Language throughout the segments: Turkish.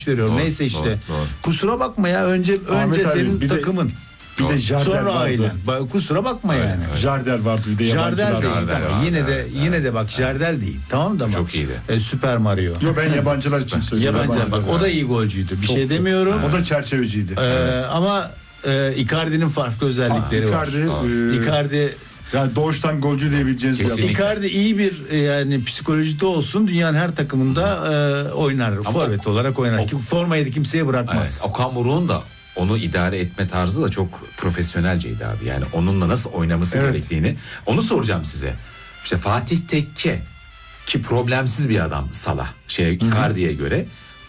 veriyorum. Doğru, Neyse işte. doğru. Kusura bakma ya, önce abi, senin bir de- takımın. Bir de Jardel Sonra vardı. ailen. Kusura bakma yani. Jardel vardı bir de Jardel yabancılar. değil Jardel ama vardı, yine de bak Jardel değil. Tamam da bak. Çok iyiydi. Süper Mario. Yo, ben yabancılar için söylüyorum. Yabancılar bak, o da iyi golcüydü. Bir şey demiyorum. O da çerçeveciydi. Ama Icardi'nin farklı özellikleri var. Icardi yani doğuştan golcü diyebileceğiniz bir adam. Kesinlikle. Icardi iyi bir yani psikolojide olsun, dünyanın her takımında oynar. Forvet olarak oynar. Formayı da kimseye bırakmaz. Evet, Okan Buruk'un da onu idare etme tarzı da çok profesyonelceydi abi. Yani onunla nasıl oynaması gerektiğini. Onu soracağım size. İşte Fatih Tekke, ki problemsiz bir adam Salah. Icardi'ye göre.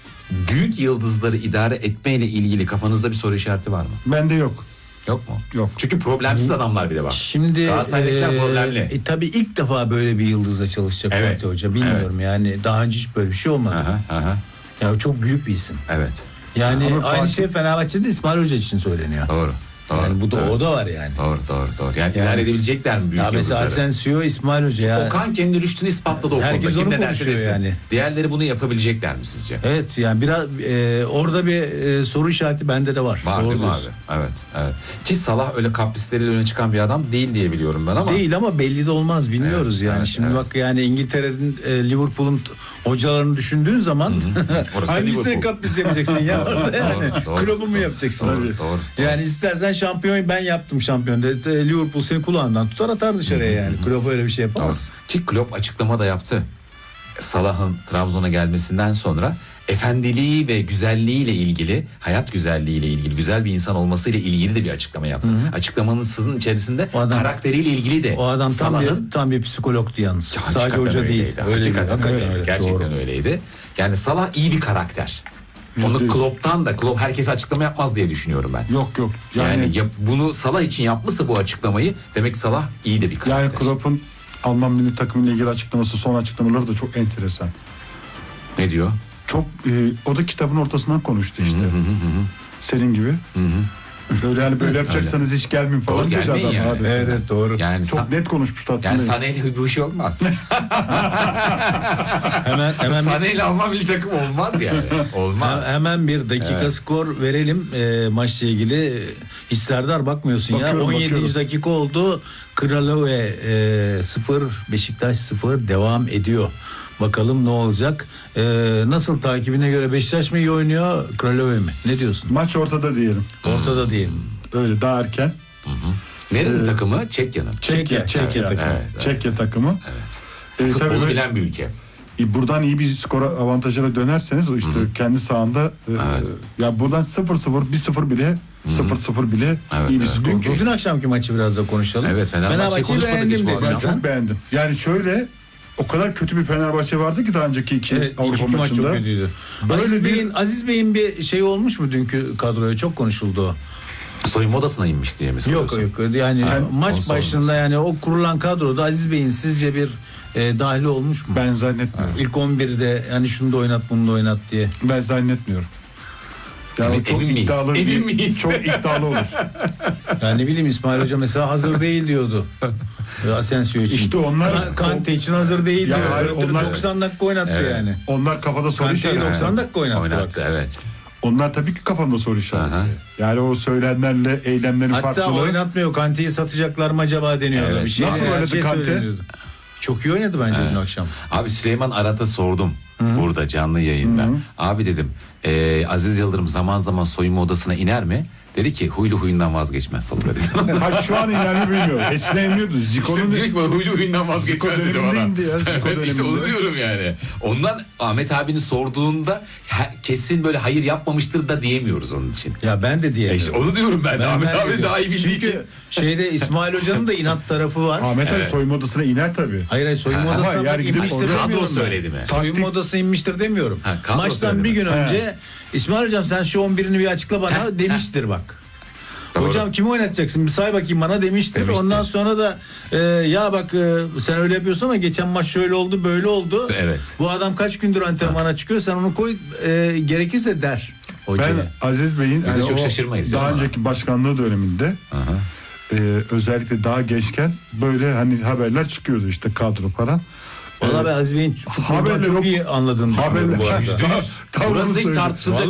Büyük yıldızları idare etmeyle ilgili kafanızda bir soru işareti var mı? Bende yok. Yok mu? Yok. Çünkü problemsiz adamlar bir de var. Şimdi Galatasaray'dakiler problemli. tabii ilk defa böyle bir yıldızla çalışacak Evet. Fatih Hoca. Bilmiyorum yani, daha önce hiç böyle bir şey olmadı. Aha. Yani çok büyük bir isim. Evet. Yani Ama aynı Fatih- şey Fenerbahçe'de İsmail Hoca için söyleniyor. Doğru. Yani bu da evet. o da var yani. Doğru. Yani idare edebilecekler mi büyük Ya mesela yıldızları? Asensio, İsmail Hoca ya. Okan kendi rüştünü ispatladı o konuda. Herkes Kim onu ne derse konuşuyor desin. yani. Diğerleri bunu yapabilecekler mi sizce? Evet yani biraz orada bir soru işareti bende de var. Var Doğru değil mi abi? diyorsun. Evet. Ki Salah öyle kaprisleriyle öne çıkan bir adam değil diye biliyorum ben ama. Değil ama belli de olmaz, bilmiyoruz Evet, yani. evet, Şimdi evet. bak yani İngiltere'nin Liverpool'un hocalarını düşündüğün zaman Orası da hangisine Liverpool. kapris yapacaksın ya orada yani. Doğru. Kulübü mü yapacaksın? Doğru. Yani istersen şampiyon, ben yaptım şampiyon dedi. Liverpool seni kulağından tutar atar dışarıya yani. Klopp öyle bir şey yapamaz. Ki Klopp açıklama da yaptı. Salah'ın Trabzon'a gelmesinden sonra efendiliği ve güzelliğiyle ilgili, hayat güzelliğiyle ilgili, güzel bir insan olmasıyla ilgili de bir açıklama yaptı. Açıklamanın sızın içerisinde karakteriyle ilgili de O adam Salah'ın tam bir psikologtu yalnız. Ya, Sadece hoca değil. Hakikaten Öyle. gerçekten Doğru. öyleydi. Yani Salah iyi bir karakter. Onu %100. Klopp'tan da, Klopp herkese açıklama yapmaz diye düşünüyorum ben. Yok. Yani bunu Salah için yapmışsa bu açıklamayı, demek Salah iyi de bir karakter. Yani Klopp'un Alman milli takımıyla ilgili açıklaması, son açıklamaları da çok enteresan. Ne diyor? Çok o da kitabın ortasından konuştu işte. Senin gibi. Öyle yani böyle yapacaksanız hiç gelmeyin falan Doğru, dedi gelmeyin adam. yani. Adeta. Evet doğru. Yani Çok net konuşmuştu yani hatırlayın. Sané'yle bu iş olmaz. Hemen Sané'yle Alman milli takım olmaz yani. Olmaz. Hemen bir dakika skor verelim maçla ilgili. Hiç Serdar bakmıyorsun ya. 17. dakika oldu. Kralove 0, Beşiktaş 0 devam ediyor. Bakalım ne olacak? Nasıl, takibine göre Beşiktaş mı iyi oynuyor, Kralove mi? Ne diyorsun? Maç ortada diyelim. Ortada diyelim. Öyle daha erken. Nerenin takımı? Çekya'nın. Çekya takımı. Evet. Çekya takımı. Evet. Tabii Futbolu bilen bir ülke. buradan iyi bir skor avantajına dönerseniz o işte kendi sahanda ya buradan 0-0 1-0 bile 0-0 bile iyi bir skor. Dün akşamki maçı biraz da konuşalım. Evet, Fenerbahçe'yi konuşmadık beğendim hiç bu dedi. akşam. Sen Çok beğendim. Yani şöyle o kadar kötü bir Fenerbahçe vardı ki daha önceki iki Avrupa iki maç çok maçında. kötüydü. Böyle Aziz Bey'in bir şey olmuş mu dünkü kadroya? Çok konuşuldu o. Soyunma odasına inmiş diye mi Yok soruyorsun? yani maç onu başında sormaz. yani o kurulan kadroda Aziz Bey'in sizce bir dahili olmuş mu? Ben zannetmiyorum. İlk 11'de yani şunu da oynat bunu da oynat diye. Ben zannetmiyorum. Yani Evet, o çok emin miyiz? iddialı Emin miyiz? çok iddialı olur. Yani ne bileyim, İsmail Hoca mesela hazır değil diyordu. Asensio için. İşte onlar Kante için hazır değil Ya diyor. hayır, onlar- 90 dakika oynattı Evet. yani. Onlar kafada soru Kante'yi işareti. 90 dakika oynattı. Bak. Evet. Onlar tabii ki kafanda soru işareti. Aha. Yani o söylenenlerle eylemlerin Hatta farklılığı. oynatmıyor. Kante'yi satacaklar mı acaba deniyordu. Evet. Bir şey, Nasıl her oynadı şey Kante? söyleniyordu. Çok iyi oynadı bence dün akşam. Abi Süleyman Arat'a sordum burada canlı yayında. Abi dedim Aziz Yıldırım zaman zaman soyunma odasına iner mi? Dedi ki huylu huyundan vazgeçmez sonra dedi. Ha şu an yani bilmiyorum. Eskiden iniyordu. Zico'nun İşte huylu huyundan Zico vazgeçmez dedi döneminde bana. indi ya. Zico Evet, işte onu döneminde. diyorum yani. Ondan Ahmet abini sorduğunda kesin böyle hayır yapmamıştır da diyemiyoruz onun için. Ya ben de diyemiyorum. İşte onu diyorum ben. Ahmet de abi diyorum. daha iyi bildiği için. Çünkü şeyde İsmail Hoca'nın da inat tarafı var. Ahmet abi soyunma odasına iner tabii. Hayır soyunma Ama odasına yani gidip inmiştir orada- demiyorum Kadro ben. söyledi mi? Soyunma odasına inmiştir demiyorum. kadro Maçtan söyledi bir mi? gün önce İsmail Hocam sen şu 11'ini bir açıkla bana demiştir bak. Doğru. Hocam kimi oynatacaksın bir say bakayım bana demiştir. Ondan sonra da ya bak sen öyle yapıyorsun ama geçen maç şöyle oldu böyle oldu. Evet. Bu adam kaç gündür antrenmana çıkıyor, sen onu koy gerekirse der. Hocaya. Ben Aziz Bey'in Biz de çok o şaşırmayız daha ya. önceki başkanlığı döneminde özellikle daha gençken böyle hani haberler çıkıyordu işte kadro falan. Valla ben Aziz Bey'in futboldan haberler çok ok- iyi anladığını düşünüyorum bu arada. Tam Burası onu değil söyleyeyim. tartışılacak